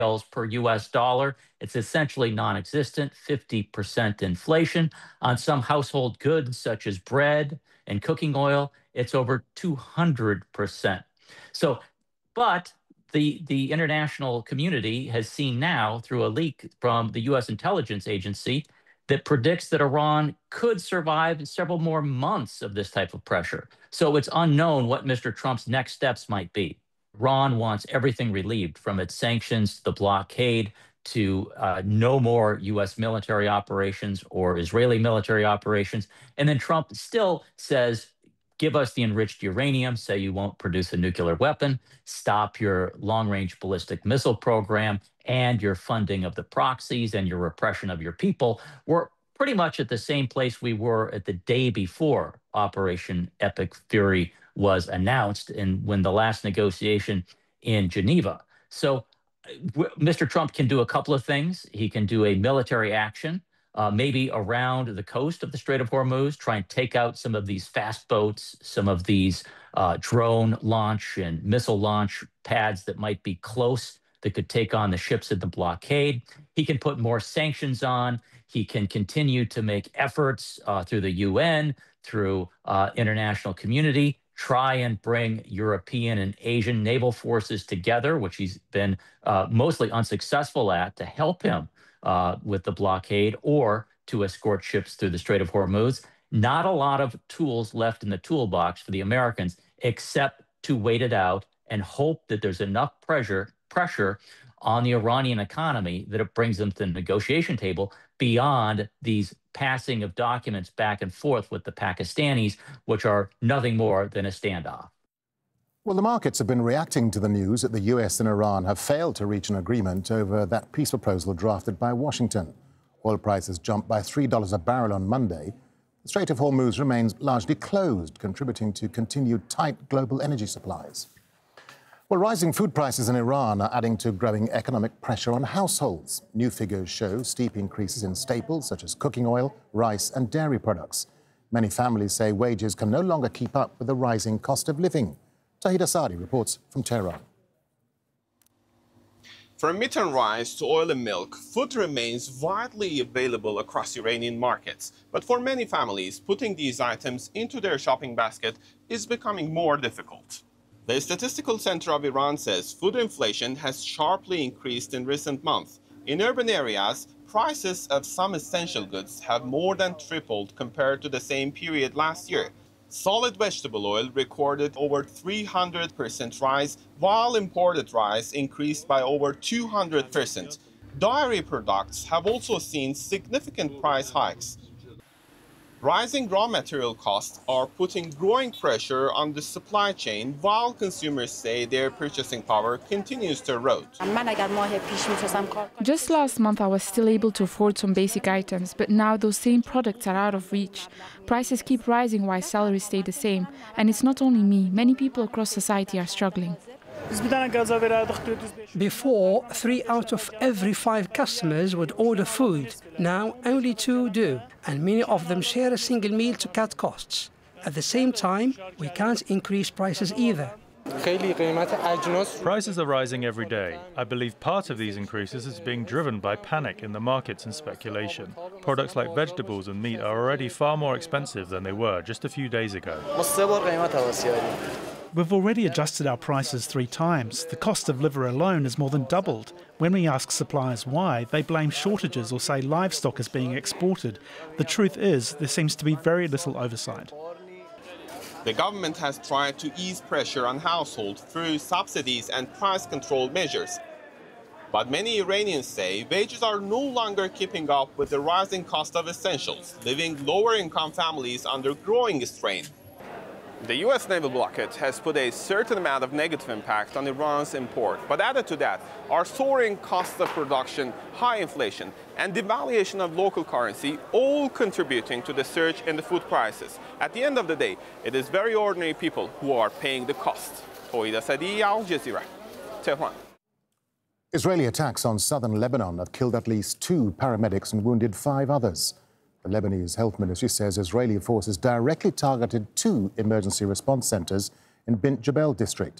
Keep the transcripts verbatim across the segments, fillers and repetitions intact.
per U S dollar. It's essentially non-existent, fifty percent inflation. On some household goods, such as bread and cooking oil, it's over two hundred percent. So, but the, the international community has seen now through a leak from the U S intelligence agency that predicts that Iran could survive several more months of this type of pressure. So it's unknown what Mister Trump's next steps might be. Iran wants everything relieved, from its sanctions to the blockade to uh, no more U S military operations or Israeli military operations. And then Trump still says, give us the enriched uranium, say you won't produce a nuclear weapon, stop your long-range ballistic missile program and your funding of the proxies and your repression of your people. We're pretty much at the same place we were at the day before Operation Epic Fury was announced and when the last negotiation in Geneva. So Mister Trump can do a couple of things. He can do a military action, uh, maybe around the coast of the Strait of Hormuz, try and take out some of these fast boats, some of these uh, drone launch and missile launch pads that might be close that could take on the ships in the blockade. He can put more sanctions on. He can continue to make efforts uh, through the U N, through uh, international community, try and bring European and Asian naval forces together, which he's been uh, mostly unsuccessful at, to help him uh, with the blockade or to escort ships through the Strait of Hormuz. Not a lot of tools left in the toolbox for the Americans, except to wait it out and hope that there's enough pressure, pressure on the Iranian economy that it brings them to the negotiation table beyond these passing of documents back and forth with the Pakistanis, which are nothing more than a standoff. Well, the markets have been reacting to the news that the U S and Iran have failed to reach an agreement over that peace proposal drafted by Washington. Oil prices jumped by three dollars a barrel on Monday. The Strait of Hormuz remains largely closed, contributing to continued tight global energy supplies. Well, rising food prices in Iran are adding to growing economic pressure on households. New figures show steep increases in staples such as cooking oil, rice and dairy products. Many families say wages can no longer keep up with the rising cost of living. Tahid Asadi reports from Tehran. From meat and rice to oil and milk, food remains widely available across Iranian markets. But for many families, putting these items into their shopping basket is becoming more difficult. The Statistical Center of Iran says food inflation has sharply increased in recent months. In urban areas, prices of some essential goods have more than tripled compared to the same period last year. Solid vegetable oil recorded over three hundred percent rise, while imported rice increased by over two hundred percent. Dairy products have also seen significant price hikes. Rising raw material costs are putting growing pressure on the supply chain, while consumers say their purchasing power continues to erode. Just last month I was still able to afford some basic items, but now those same products are out of reach. Prices keep rising while salaries stay the same. And it's not only me, many people across society are struggling. Before, three out of every five customers would order food. Now, only two do, and many of them share a single meal to cut costs. At the same time, we can't increase prices either. Prices are rising every day. I believe part of these increases is being driven by panic in the markets and speculation. Products like vegetables and meat are already far more expensive than they were just a few days ago. We've already adjusted our prices three times. The cost of liver alone has more than doubled. When we ask suppliers why, they blame shortages or say livestock is being exported. The truth is, there seems to be very little oversight. The government has tried to ease pressure on households through subsidies and price control measures. But many Iranians say wages are no longer keeping up with the rising cost of essentials, leaving lower-income families under growing strain. The U S naval blockade has put a certain amount of negative impact on Iran's import, but added to that are soaring costs of production, high inflation, and devaluation of local currency, all contributing to the surge in the food prices. At the end of the day, it is very ordinary people who are paying the cost. Tahid Asadi, Al Jazeera, Tehran. Israeli attacks on southern Lebanon have killed at least two paramedics and wounded five others. The Lebanese Health Ministry says Israeli forces directly targeted two emergency response centres in Bint Jebel district.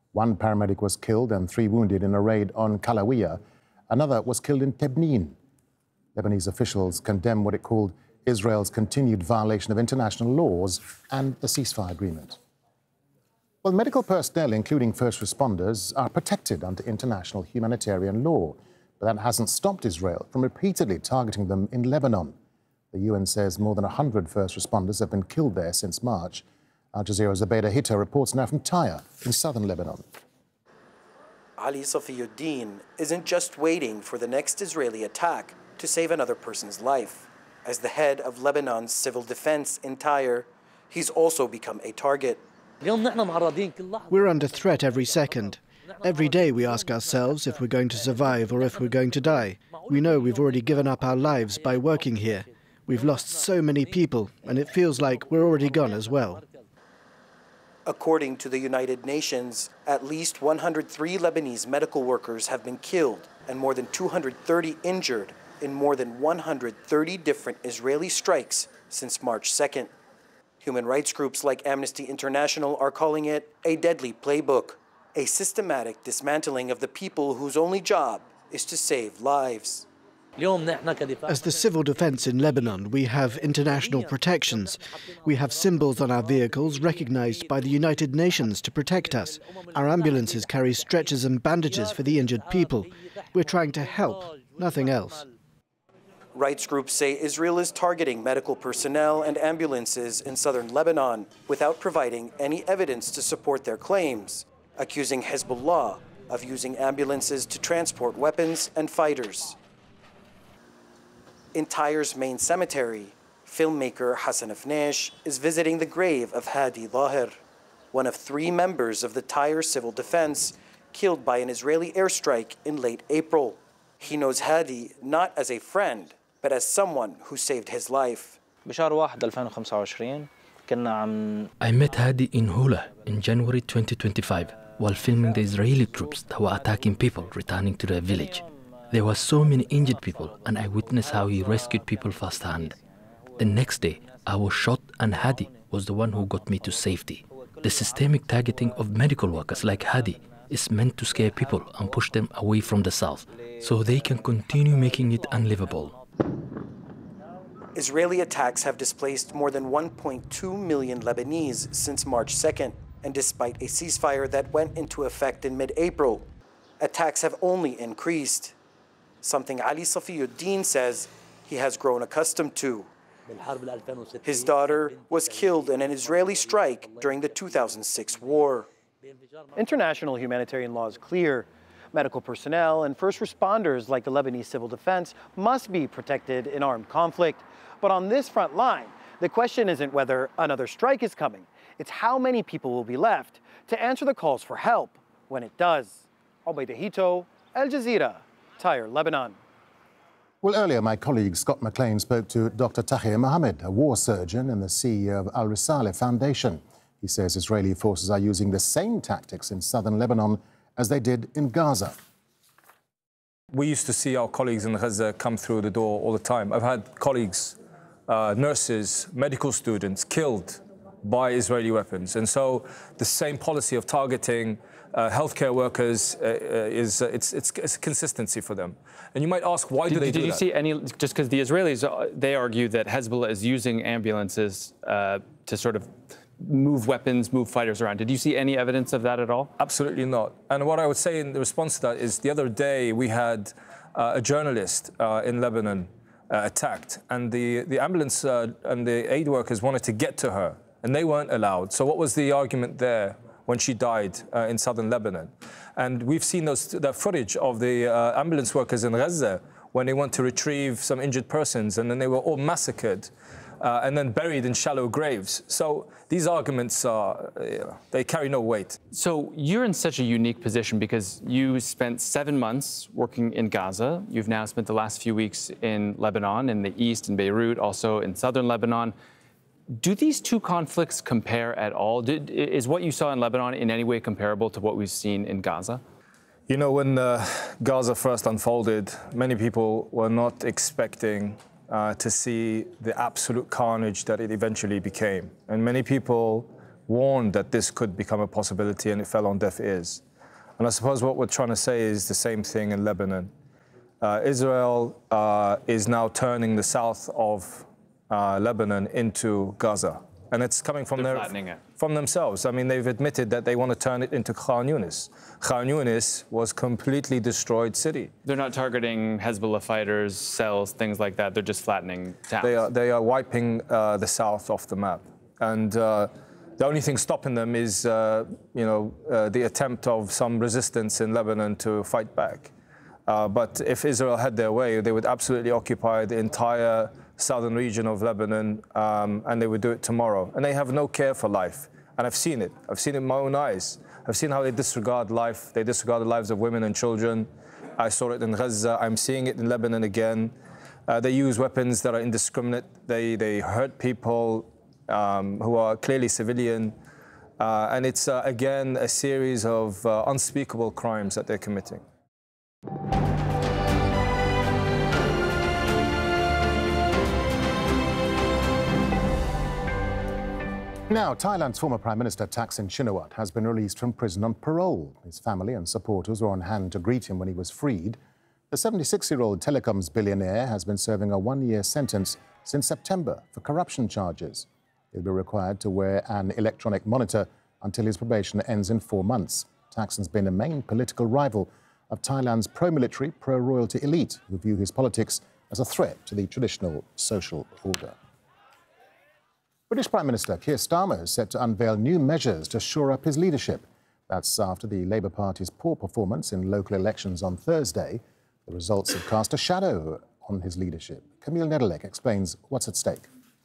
One paramedic was killed and three wounded in a raid on Kalawiya. Another was killed in Tebnin. Lebanese officials condemn what it called Israel's continued violation of international laws and the ceasefire agreement. Well, medical personnel, including first responders, are protected under international humanitarian law, but that hasn't stopped Israel from repeatedly targeting them in Lebanon. The U N says more than one hundred first responders have been killed there since March. Al Jazeera's Abeda Hito reports now from Tyre in southern Lebanon. Ali Safiyuddin isn't just waiting for the next Israeli attack to save another person's life. As the head of Lebanon's civil defense in Tyre, he's also become a target. We're under threat every second. Every day we ask ourselves if we're going to survive or if we're going to die. We know we've already given up our lives by working here. We've lost so many people, and it feels like we're already gone as well. According to the United Nations, at least one hundred three Lebanese medical workers have been killed and more than two hundred thirty injured in more than one hundred thirty different Israeli strikes since March second. Human rights groups like Amnesty International are calling it a deadly playbook, a systematic dismantling of the people whose only job is to save lives. As the civil defense in Lebanon, we have international protections. We have symbols on our vehicles recognized by the United Nations to protect us. Our ambulances carry stretchers and bandages for the injured people. We're trying to help, nothing else. Rights groups say Israel is targeting medical personnel and ambulances in southern Lebanon without providing any evidence to support their claims, accusing Hezbollah of using ambulances to transport weapons and fighters. In Tyre's main cemetery, filmmaker Hassan Afnesh is visiting the grave of Hadi Lahir, one of three members of the Tyre civil defense killed by an Israeli airstrike in late April. He knows Hadi not as a friend, but as someone who saved his life. I met Hadi in Hula in January twenty twenty-five while filming the Israeli troops that were attacking people returning to their village. There were so many injured people, and I witnessed how he rescued people firsthand. The next day, I was shot, and Hadi was the one who got me to safety. The systemic targeting of medical workers like Hadi is meant to scare people and push them away from the south, so they can continue making it unlivable. Israeli attacks have displaced more than one point two million Lebanese since March second, and despite a ceasefire that went into effect in mid-April, attacks have only increased, something Ali Safiyuddin says he has grown accustomed to. His daughter was killed in an Israeli strike during the two thousand six war. International humanitarian law is clear. Medical personnel and first responders like the Lebanese civil defense must be protected in armed conflict. But on this front line, the question isn't whether another strike is coming. It's how many people will be left to answer the calls for help when it does. Abeda Hito, Al Jazeera, Tyre, Lebanon. Well, earlier, my colleague Scott McLean spoke to Doctor Tahir Mohammed, a war surgeon and the C E O of Al Risaleh Foundation. He says Israeli forces are using the same tactics in southern Lebanon as they did in Gaza. We used to see our colleagues in Gaza come through the door all the time. I've had colleagues, uh, nurses, medical students killed by Israeli weapons. And so the same policy of targeting uh, healthcare workers uh, is uh, it's, it's, it's a consistency for them. And you might ask, why do did, they did do you that? see any, just because the Israelis, they argue that Hezbollah is using ambulances uh, to sort of move weapons, move fighters around. Did you see any evidence of that at all? Absolutely not. And what I would say in response to that is the other day we had uh, a journalist uh, in Lebanon uh, attacked, and the, the ambulance uh, and the aid workers wanted to get to her, and they weren't allowed. So what was the argument there when she died uh, in southern Lebanon? And we've seen those, that footage of the uh, ambulance workers in Gaza when they went to retrieve some injured persons, and then they were all massacred uh, and then buried in shallow graves. So these arguments, are, you know, they carry no weight. So you're in such a unique position because you spent seven months working in Gaza. You've now spent the last few weeks in Lebanon, in the east, in Beirut, also in southern Lebanon. Do these two conflicts compare at all? Did, is what you saw in Lebanon in any way comparable to what we've seen in Gaza? You know, when uh, Gaza first unfolded, many people were not expecting uh, to see the absolute carnage that it eventually became. And many people warned that this could become a possibility, and it fell on deaf ears. And I suppose what we're trying to say is the same thing in Lebanon. Uh, Israel uh, is now turning the south of uh, Lebanon into Gaza. And it's coming from, their, from themselves. I mean, they've admitted that they want to turn it into Khan Yunis. Khan Yunis was completely destroyed city. They're not targeting Hezbollah fighters, cells, things like that. They're just flattening towns. They are, they are wiping uh, the south off the map. And uh, the only thing stopping them is, uh, you know, uh, the attempt of some resistance in Lebanon to fight back. Uh, but if Israel had their way, they would absolutely occupy the entire southern region of Lebanon, um, and they would do it tomorrow. And they have no care for life. And I've seen it. I've seen it in my own eyes. I've seen how they disregard life. They disregard the lives of women and children. I saw it in Gaza. I'm seeing it in Lebanon again. Uh, they use weapons that are indiscriminate. They, they hurt people um, who are clearly civilian. Uh, and it's, uh, again, a series of uh, unspeakable crimes that they're committing. Now, Thailand's former Prime Minister Thaksin Shinawatra has been released from prison on parole. His family and supporters were on hand to greet him when he was freed. The seventy-six-year-old telecoms billionaire has been serving a one-year sentence since September for corruption charges. He'll be required to wear an electronic monitor until his probation ends in four months. Thaksin's been a main political rival of Thailand's pro-military, pro-royalty elite, who view his politics as a threat to the traditional social order. British Prime Minister Keir Starmer is set to unveil new measures to shore up his leadership. That's after the Labour Party's poor performance in local elections on Thursday. The results have cast a shadow on his leadership. Camille Nedelec explains what's at stake.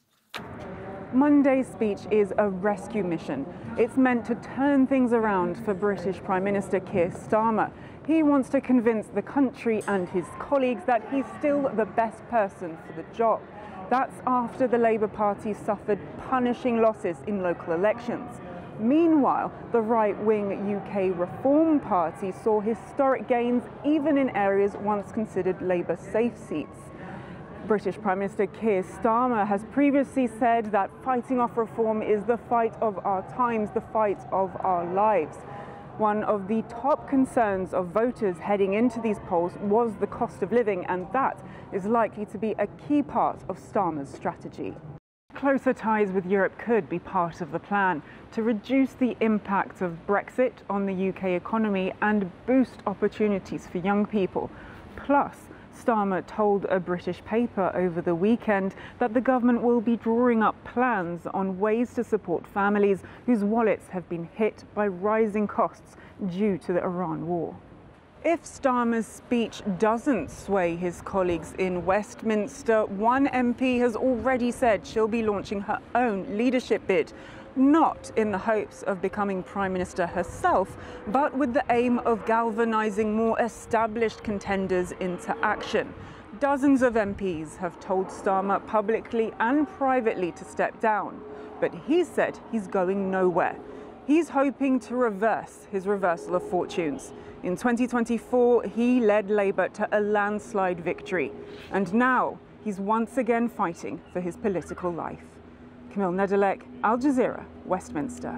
Monday's speech is a rescue mission. It's meant to turn things around for British Prime Minister Keir Starmer. He wants to convince the country and his colleagues that he's still the best person for the job. That's after the Labour Party suffered punishing losses in local elections. Meanwhile, the right-wing U K Reform Party saw historic gains even in areas once considered Labour safe seats. British Prime Minister Keir Starmer has previously said that fighting off reform is the fight of our times, the fight of our lives. One of the top concerns of voters heading into these polls was the cost of living, and that is likely to be a key part of Starmer's strategy. Closer ties with Europe could be part of the plan to reduce the impact of Brexit on the U K economy and boost opportunities for young people. Plus, Starmer told a British paper over the weekend that the government will be drawing up plans on ways to support families whose wallets have been hit by rising costs due to the Iran war. If Starmer's speech doesn't sway his colleagues in Westminster, one M P has already said she'll be launching her own leadership bid, not in the hopes of becoming Prime Minister herself, but with the aim of galvanising more established contenders into action. Dozens of M Ps have told Starmer publicly and privately to step down, but he said he's going nowhere. He's hoping to reverse his reversal of fortunes. In twenty twenty-four, he led Labour to a landslide victory, and now he's once again fighting for his political life. Camille Nedelec, Al Jazeera, Westminster.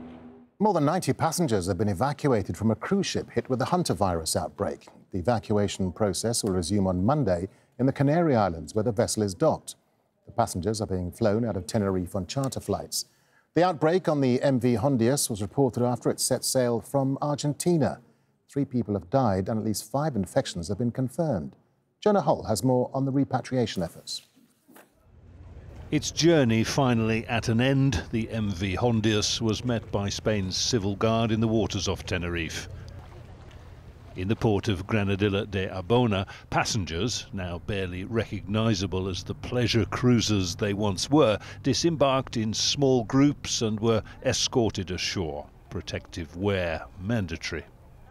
More than ninety passengers have been evacuated from a cruise ship hit with the hantavirus outbreak. The evacuation process will resume on Monday in the Canary Islands, where the vessel is docked. The passengers are being flown out of Tenerife on charter flights. The outbreak on the M V Hondias was reported after it set sail from Argentina. Three people have died and at least five infections have been confirmed. Jonah Hull has more on the repatriation efforts. Its journey finally at an end, the M V Hondias was met by Spain's civil guard in the waters off Tenerife. In the port of Granadilla de Arbona, passengers, now barely recognisable as the pleasure cruisers they once were, disembarked in small groups and were escorted ashore. Protective wear mandatory.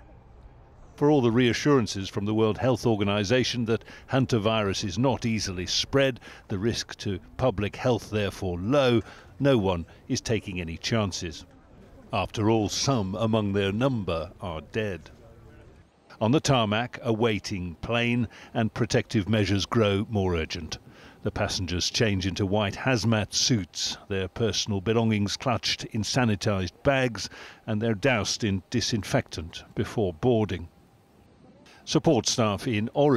For all the reassurances from the World Health Organization that hantavirus is not easily spread, the risk to public health therefore low, no one is taking any chances. After all, some among their number are dead. On the tarmac, a waiting plane, and protective measures grow more urgent. The passengers change into white hazmat suits, their personal belongings clutched in sanitised bags, and they're doused in disinfectant before boarding. Support staff in Oregon